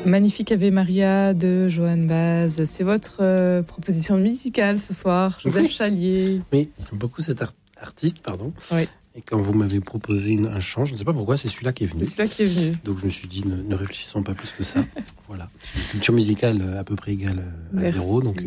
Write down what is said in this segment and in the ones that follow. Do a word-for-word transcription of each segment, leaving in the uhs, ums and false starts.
Magnifique Ave Maria de Johann Baz. C'est votre euh, proposition musicale ce soir, Joseph oui. Chalier. Oui, j'aime beaucoup cet art- artiste, pardon. Oui. Et quand vous m'avez proposé une, un chant, je ne sais pas pourquoi, c'est celui-là qui est venu. C'est celui-là qui est venu. Donc je me suis dit, ne, ne réfléchissons pas plus que ça. Voilà. C'est une culture musicale à peu près égale à Merci. zéro. Donc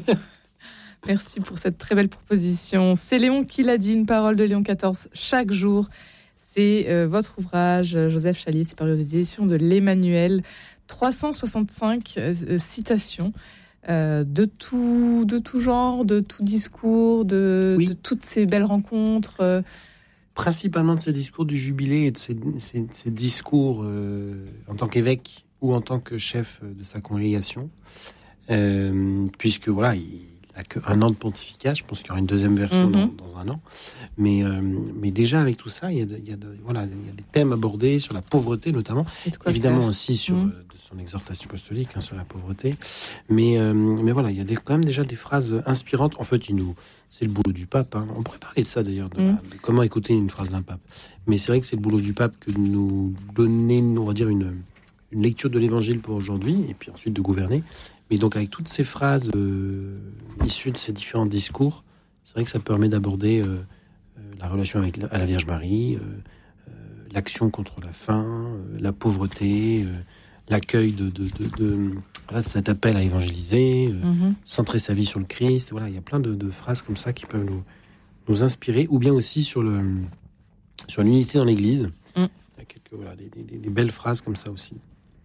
Merci pour cette très belle proposition. C'est Léon qui l'a dit, une parole de Léon quatorze chaque jour. C'est euh, votre ouvrage, Joseph Chalier, c'est paru aux éditions de l'Emmanuel. trois cent soixante-cinq euh, citations euh, de, tout, de tout genre, de tout discours, de, oui. de toutes ces belles rencontres. Euh. Principalement de ces discours du jubilé et de ces, ces, ces discours euh, en tant qu'évêque ou en tant que chef de sa congrégation. Euh, puisque voilà, il n'a qu'un an de pontificat, je pense qu'il y aura une deuxième version mm-hmm. dans, dans un an. Mais, euh, mais déjà avec tout ça, il y a, de, il y a, de, voilà, il y a des thèmes abordés sur la pauvreté notamment, évidemment faire. aussi sur mmh. euh, de son exhortation apostolique hein, sur la pauvreté. Mais, euh, mais voilà, il y a des, quand même déjà des phrases inspirantes. En fait, il nous, c'est le boulot du pape. Hein. On pourrait parler de ça d'ailleurs, de, mmh. de comment écouter une phrase d'un pape. Mais c'est vrai que c'est le boulot du pape que de nous donner, on va dire, une, une lecture de l'évangile pour aujourd'hui, et puis ensuite de gouverner. Mais donc avec toutes ces phrases euh, issues de ces différents discours, c'est vrai que ça permet d'aborder euh, la relation avec la, à la Vierge Marie, euh, euh, l'action contre la faim, euh, la pauvreté, euh, l'accueil de, de, de, de, voilà, de cet appel à évangéliser, euh, mm-hmm. centrer sa vie sur le Christ. Voilà, il y a plein de, de phrases comme ça qui peuvent nous, nous inspirer, ou bien aussi sur, le, sur l'unité dans l'Église. Mm. Il y a quelques, voilà, des, des, des belles phrases comme ça aussi.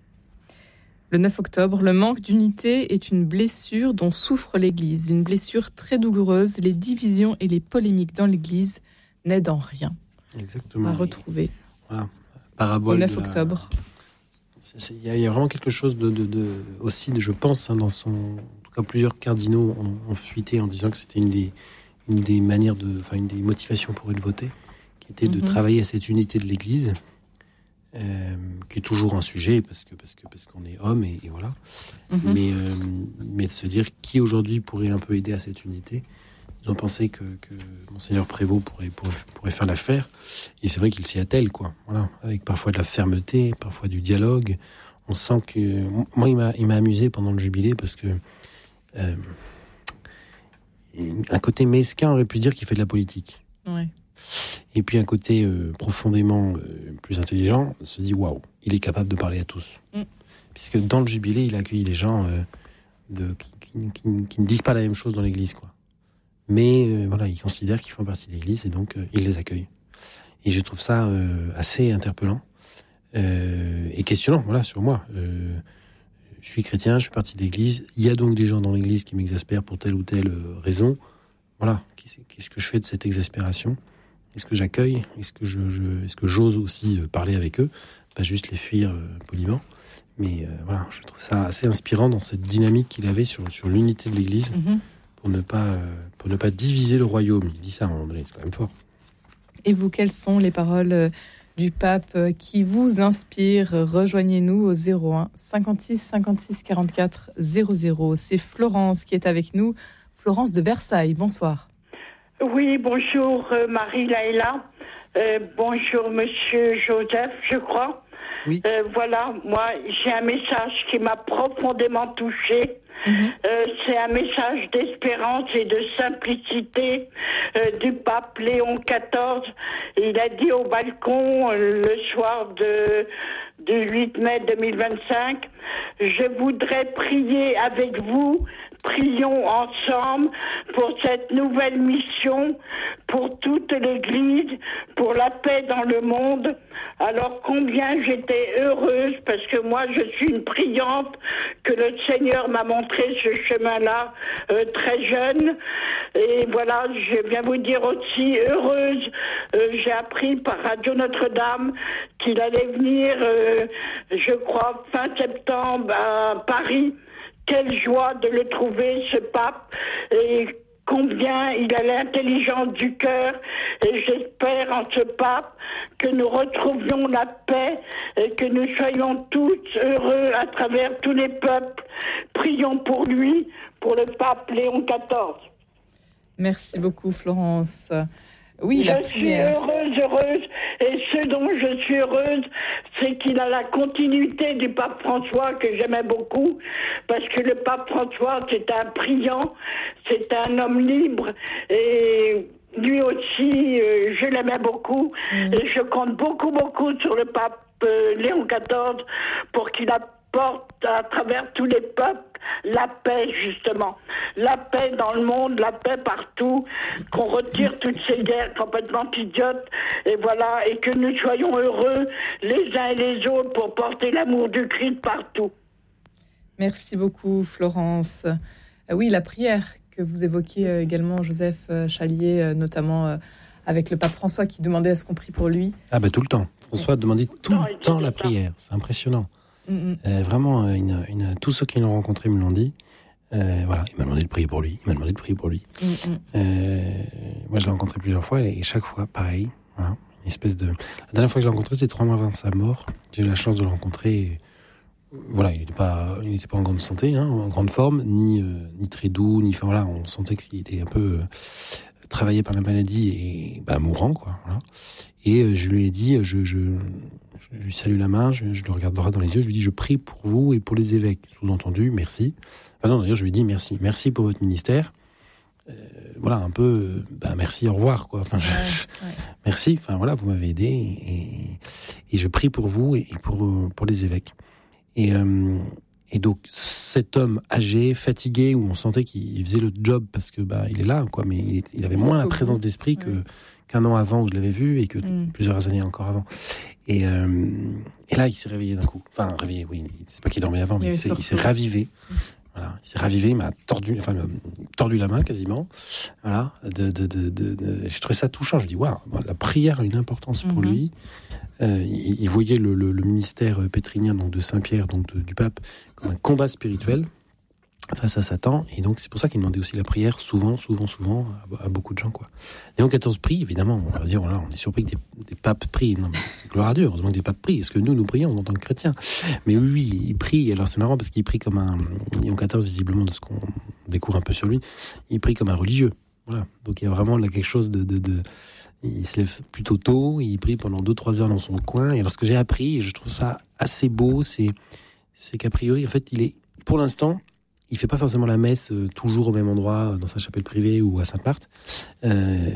Le neuf octobre, le manque d'unité est une blessure dont souffre l'Église. Une blessure très douloureuse. Les divisions et les polémiques dans l'Église n'aident en rien. Exactement. À retrouver. Voilà. Parabole. Le neuf octobre. Il y, y a vraiment quelque chose de, de, de aussi, de, je pense, hein, dans son. En tout cas, plusieurs cardinaux ont, ont fuité en disant que c'était une des, une des manières de, enfin, une des motivations pour eux de voter, qui était de mm-hmm. travailler à cette unité de l'Église. Euh, qui est toujours un sujet parce que parce que parce qu'on est homme et, et voilà. Mm-hmm. Mais euh, mais de se dire qui aujourd'hui pourrait un peu aider à cette unité. Ils ont pensé que, que Monseigneur Prévost pourrait, pourrait pourrait faire l'affaire et c'est vrai qu'il s'y attelle quoi. Voilà, avec parfois de la fermeté, parfois du dialogue. On sent que moi il m'a il m'a amusé pendant le jubilé parce que euh, un côté mesquin aurait pu dire qu'il fait de la politique. Ouais. Et puis un côté euh, profondément euh, plus intelligent se dit waouh, il est capable de parler à tous. Mm. Puisque dans le jubilé, il a accueilli les gens euh, de, qui, qui, qui, qui ne disent pas la même chose dans l'Église, quoi. Mais euh, voilà, il considère qu'ils font partie de l'Église et donc euh, il les accueille. Et je trouve ça euh, assez interpellant euh, et questionnant, voilà, sur moi. Euh, je suis chrétien, je suis partie de l'Église. Il y a donc des gens dans l'Église qui m'exaspèrent pour telle ou telle raison. Voilà, qu'est-ce que je fais de cette exaspération ? Est-ce que j'accueille ? Est-ce que je, je, est-ce que j'ose aussi parler avec eux ? Pas juste les fuir euh, poliment. Mais euh, voilà, je trouve ça assez inspirant dans cette dynamique qu'il avait sur, sur l'unité de l'Église mm-hmm. pour ne pas euh, pour ne pas diviser le royaume. Il dit ça à un moment donné, c'est quand même fort. Et vous, quelles sont les paroles du pape qui vous inspirent ? Rejoignez-nous au zéro un cinquante-six cinquante-six quarante-quatre zéro zéro. C'est Florence qui est avec nous. Florence de Versailles, bonsoir. Oui, bonjour euh, Marie-Laëla, euh, bonjour Monsieur Joseph, je crois. Oui. Euh, voilà, moi j'ai un message qui m'a profondément touchée. Mm-hmm. Euh, c'est un message d'espérance et de simplicité euh, du pape Léon quatorze. Il a dit au balcon euh, le soir de, du huit mai deux mille vingt-cinq, « Je voudrais prier avec vous. Prions ensemble pour cette nouvelle mission, pour toute l'Église, pour la paix dans le monde. » Alors combien j'étais heureuse, parce que moi je suis une priante, que le Seigneur m'a montré ce chemin-là euh, très jeune. Et voilà, je viens vous dire aussi heureuse, euh, j'ai appris par Radio Notre-Dame qu'il allait venir, euh, je crois, fin septembre à Paris. Quelle joie de le trouver, ce pape, et combien il a l'intelligence du cœur. Et j'espère en ce pape que nous retrouvions la paix et que nous soyons tous heureux à travers tous les peuples. Prions pour lui, pour le pape Léon quatorze. Merci beaucoup, Florence. Oui, je la suis prière. heureuse, heureuse. Et ce dont je suis heureuse, c'est qu'il a la continuité du pape François que j'aimais beaucoup. Parce que le pape François, c'est un priant, c'est un homme libre. Et lui aussi, euh, je l'aimais beaucoup. Mmh. Et je compte beaucoup, beaucoup sur le pape euh, Léon quatorze pour qu'il apporte à travers tous les peuples la paix, justement. La paix dans le monde, la paix partout, qu'on retire toutes ces guerres complètement idiotes, et voilà, et que nous soyons heureux les uns et les autres pour porter l'amour du Christ partout. Merci beaucoup, Florence. Euh, oui, la prière que vous évoquiez également, Joseph Chalier, notamment avec le pape François qui demandait à ce qu'on prie pour lui. Ah ben tout le temps. François demandait tout non, le temps la prière. C'est impressionnant. Mm-hmm. Euh, vraiment, une, une, tous ceux qui l'ont rencontré me l'ont dit. Euh, voilà, il m'a demandé de prier pour lui. Il m'a demandé de prier pour lui. Mm-hmm. Euh, moi, je l'ai rencontré plusieurs fois et chaque fois, pareil. Voilà, une espèce de. La dernière fois que je l'ai rencontré, c'était trois mois avant sa mort. J'ai eu la chance de le rencontrer. Et... Voilà, il n'était pas, il n'était pas en grande santé, hein, en grande forme, ni euh, ni très doux, ni. Enfin voilà, on sentait qu'il était un peu euh, travaillé par la maladie et bah, mourant, quoi. Voilà. Et euh, je lui ai dit, je, je, je lui salue la main, je, je le regarde droit dans les yeux, je lui dis, je prie pour vous et pour les évêques. Sous-entendu, merci. Enfin non, d'ailleurs, je lui ai dit merci, merci pour votre ministère. Euh, voilà, un peu, bah merci, au revoir, quoi. Enfin, je, ouais, ouais. Merci. Enfin voilà, vous m'avez aidé et, et je prie pour vous et pour pour les évêques. Et euh, et donc cet homme âgé, fatigué, où on sentait qu'il faisait le job parce que bah il est là, quoi, mais il, il avait moins la présence d'esprit que ouais. qu'un an avant où je l'avais vu et que mm. plusieurs années encore avant. Et, euh, et là, il s'est réveillé d'un coup. Enfin, réveillé, oui. C'est pas qu'il dormait avant, mais il, il, s'est, il s'est ravivé. Voilà, il s'est ravivé, il m'a tordu, enfin, tordu la main quasiment. Voilà, de, de, de, de, de... j'ai trouvé ça touchant. Je dis, waouh, la prière a une importance pour mm-hmm. lui. Euh, il, il voyait le, le, le ministère pétrinien, donc de Saint-Pierre, donc de, du pape, comme un combat spirituel face à Satan, et donc c'est pour ça qu'il demandait aussi la prière souvent, souvent, souvent à, à beaucoup de gens, quoi. Léon quatorze prie, évidemment, on va dire, voilà, on est surpris que des, des papes prient, non mais gloire à Dieu, heureusement que des papes prient, est-ce que nous, nous prions en tant que chrétiens? Mais oui, oui, il prie, alors c'est marrant parce qu'il prie comme un, Léon quatorze, visiblement, de ce qu'on découvre un peu sur lui, il prie comme un religieux, voilà, donc il y a vraiment là quelque chose de... de, de il se lève plutôt tôt, il prie pendant deux trois heures dans son coin, et alors ce que j'ai appris, et je trouve ça assez beau, c'est, c'est qu'a priori, en fait, il est, pour l'instant, il fait pas forcément la messe euh, toujours au même endroit, dans sa chapelle privée ou à Sainte-Marthe. Euh,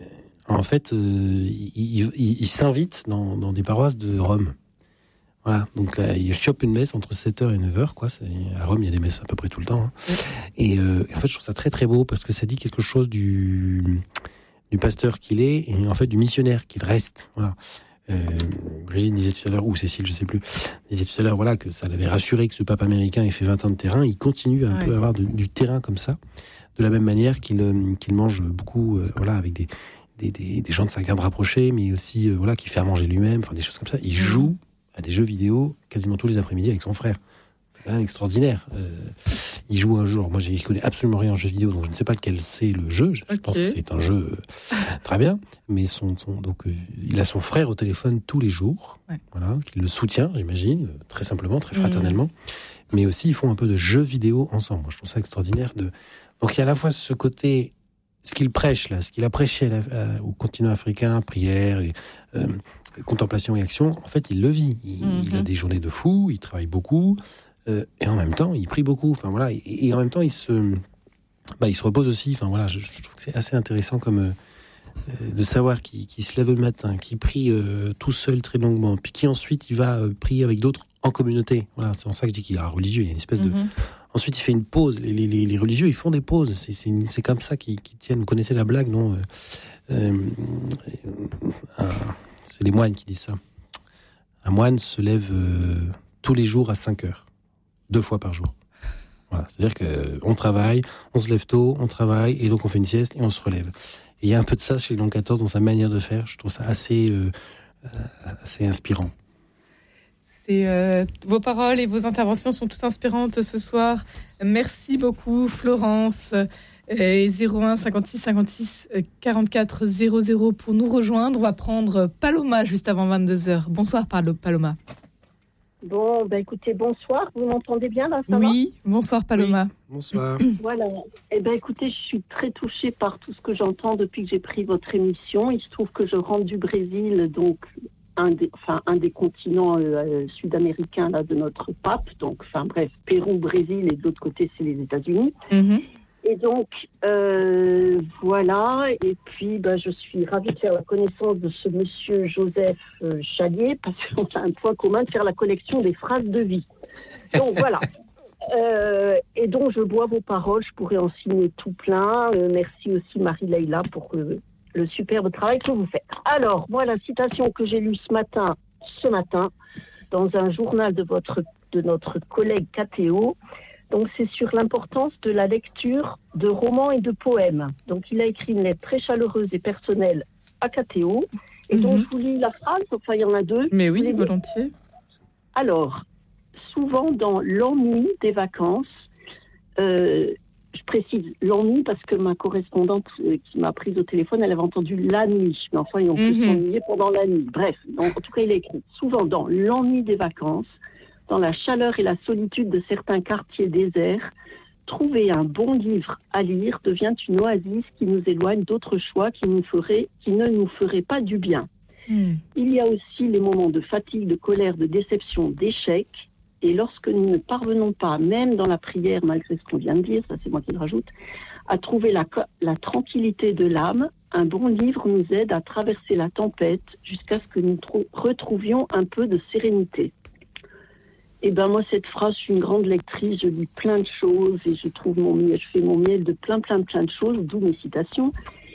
en fait, euh, il, il, il, il s'invite dans, dans des paroisses de Rome. Voilà, donc là, il chope une messe entre sept heures et neuf heures, quoi. C'est, à Rome, il y a des messes à peu près tout le temps. Hein. Oui. Et, euh, et en fait, je trouve ça très très beau parce que ça dit quelque chose du, du pasteur qu'il est et en fait du missionnaire qu'il reste. Voilà. Euh, Brigitte disait tout à l'heure, ou Cécile, je sais plus, disait tout à l'heure, voilà, que ça l'avait rassuré que ce pape américain ait fait vingt ans de terrain. Il continue à un ouais. peu avoir de, du terrain comme ça, de la même manière qu'il, euh, qu'il mange beaucoup, euh, voilà, avec des, des, des, des gens de sa garde rapprochée, mais aussi, euh, voilà, qu'il fait à manger lui-même, enfin des choses comme ça. Il joue à des jeux vidéo quasiment tous les après-midi avec son frère. C'est quand même extraordinaire. Euh, il joue un jeu. Alors moi, je ne connais absolument rien en jeu vidéo, donc je ne sais pas lequel c'est le jeu. Je okay. pense que c'est un jeu euh, très bien. Mais son, son donc euh, il a son frère au téléphone tous les jours. Ouais. Voilà, qui le soutient, j'imagine, très simplement, très fraternellement. Mmh. Mais aussi, ils font un peu de jeux vidéo ensemble. Moi, je trouve ça extraordinaire. De... Donc il y a à la fois ce côté, ce qu'il prêche là, ce qu'il a prêché à la, à, au continent africain, prière et euh, contemplation et action. En fait, il le vit. Il, mmh. il a des journées de fou. Il travaille beaucoup. Euh, et en même temps, il prie beaucoup. Enfin voilà, et, et en même temps, il se, bah, il se repose aussi. Enfin voilà, je, je trouve que c'est assez intéressant comme euh, de savoir qu'il, qu'il se lève le matin, qu'il prie euh, tout seul très longuement, puis qui ensuite il va euh, prier avec d'autres en communauté. Voilà, c'est en ça que je dis qu'il est un religieux. Il y a une espèce mm-hmm. de. Ensuite, il fait une pause. Les, les, les religieux, ils font des pauses. C'est, c'est, une, c'est comme ça qu'ils, qu'ils tiennent. Vous connaissez la blague, non euh, euh, euh, c'est les moines qui disent ça. Un moine se lève euh, tous les jours à cinq heures. Deux fois par jour. Voilà. C'est-à-dire qu'on travaille, on se lève tôt, on travaille, et donc on fait une sieste et on se relève. Et il y a un peu de ça chez Léon quatorze dans sa manière de faire. Je trouve ça assez, euh, assez inspirant. C'est, euh, vos paroles et vos interventions sont toutes inspirantes ce soir. Merci beaucoup, Florence. Et zéro un cinquante-six cinquante-six quarante-quatre zéro zéro pour nous rejoindre. On va prendre Paloma juste avant vingt-deux heures. Bonsoir, Paloma. Bon, ben écoutez, bonsoir. Vous m'entendez bien là, ça Oui, va bonsoir Paloma. Oui, bonsoir. Voilà. Eh ben écoutez, je suis très touchée par tout ce que j'entends depuis que j'ai pris votre émission. Il se trouve que je rentre du Brésil, donc un des, enfin, un des continents euh, sud-américains là, de notre pape. Donc, enfin bref, Pérou, Brésil et de l'autre côté, c'est les États-Unis. Mm-hmm. Et donc, euh, voilà. Et puis, ben, je suis ravie de faire la connaissance de ce monsieur Joseph euh, Chalier, parce qu'on a un point commun de faire la collection des phrases de vie. Donc, voilà. Euh, et donc, je bois vos paroles. Je pourrais en signer tout plein. Euh, merci aussi, Marie-Leila, pour euh, le superbe travail que vous faites. Alors, moi, la citation que j'ai lue ce matin, ce matin, dans un journal de, votre, de notre collègue K T O, donc c'est sur l'importance de la lecture de romans et de poèmes. Donc il a écrit une lettre très chaleureuse et personnelle à K T O. Et mm-hmm. donc je vous lis la phrase, enfin il y en a deux. Mais oui, volontiers. Alors, souvent dans l'ennui des vacances, euh, je précise l'ennui parce que ma correspondante euh, qui m'a prise au téléphone, elle avait entendu la nuit. Mais enfin, on peut mm-hmm. s'ennuyer pendant la nuit. Bref, donc, en tout cas il a écrit souvent dans l'ennui des vacances, dans la chaleur et la solitude de certains quartiers déserts, trouver un bon livre à lire devient une oasis qui nous éloigne d'autres choix qui, nous feraient, qui ne nous feraient pas du bien. Mm. Il y a aussi les moments de fatigue, de colère, de déception, d'échec. Et lorsque nous ne parvenons pas, même dans la prière, malgré ce qu'on vient de dire, ça c'est moi qui le rajoute, à trouver la, la tranquillité de l'âme, un bon livre nous aide à traverser la tempête jusqu'à ce que nous trou- retrouvions un peu de sérénité. Et ben moi cette phrase, je suis une grande lectrice, je lis plein de choses et je trouve mon miel, je fais mon miel de plein plein plein de choses, d'où mes citations.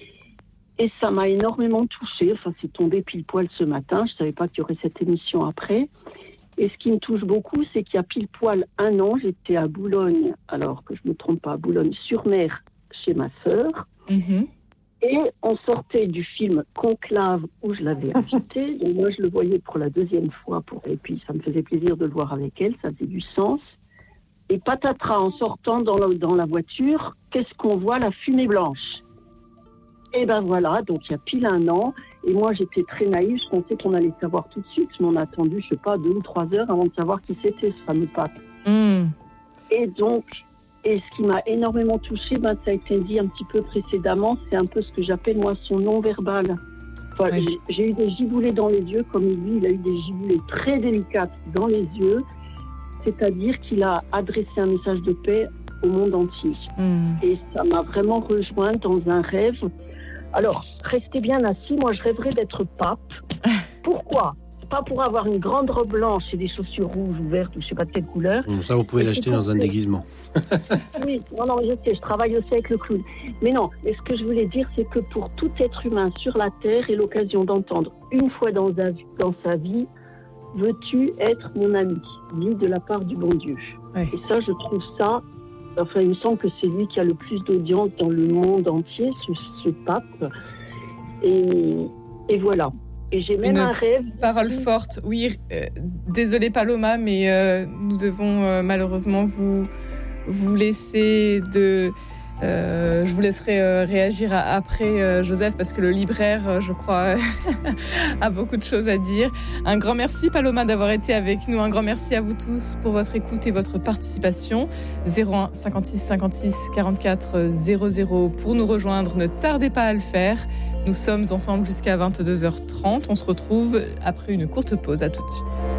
Et ça m'a énormément touchée. Enfin c'est tombé pile poil ce matin. Je savais pas qu'il y aurait cette émission après. Et ce qui me touche beaucoup, c'est qu'il y a pile poil un an, j'étais à Boulogne, alors que je me trompe pas, à Boulogne-sur-Mer chez ma sœur. Mm-hmm. Et on sortait du film Conclave où je l'avais invité. Donc moi, je le voyais pour la deuxième fois. Pour... Et puis, ça me faisait plaisir de le voir avec elle. Ça faisait du sens. Et patatras, en sortant dans la, dans la voiture, qu'est-ce qu'on voit? La fumée blanche. Et ben voilà, donc il y a pile un an. Et moi, j'étais très naïve. Je pensais qu'on allait savoir tout de suite. Je m'en ai attendu, je sais pas, deux ou trois heures avant de savoir qui c'était, ce fameux pape. Mm. Et donc... Et ce qui m'a énormément touchée, ben, ça a été dit un petit peu précédemment, c'est un peu ce que j'appelle moi son non-verbal. Enfin, oui. j'ai, j'ai eu des giboulées dans les yeux, comme lui, il a eu des giboulées très délicates dans les yeux, c'est-à-dire qu'il a adressé un message de paix au monde entier. Mm. Et ça m'a vraiment rejointe dans un rêve. Alors, restez bien assis, moi je rêverais d'être pape. Pourquoi ? Pas pour avoir une grande robe blanche et des chaussures rouges ou vertes ou je sais pas de quelle couleur. Bon, ça, vous pouvez l'acheter dans un déguisement. Oui, non, non, je sais, je travaille aussi avec le clown. Mais non, mais ce que je voulais dire, c'est que pour tout être humain sur la Terre, et l'occasion d'entendre une fois dans, un, dans sa vie, veux-tu être mon ami, dit de la part du bon Dieu. Oui. Et ça, je trouve ça, enfin, il me semble que c'est lui qui a le plus d'audience dans le monde entier, ce, ce pape. Et, et voilà. Et j'ai même Une un rêve. Parole forte. Oui, euh, désolée Paloma, mais euh, nous devons euh, malheureusement vous, vous laisser de... Euh, je vous laisserai euh, réagir à, après euh, Joseph, parce que le libraire, euh, je crois, a beaucoup de choses à dire. Un grand merci Paloma d'avoir été avec nous. Un grand merci à vous tous pour votre écoute et votre participation. zéro un cinquante-six cinquante-six quarante-quatre zéro zéro pour nous rejoindre. Ne tardez pas à le faire. Nous sommes ensemble jusqu'à vingt-deux heures trente. On se retrouve après une courte pause. À tout de suite.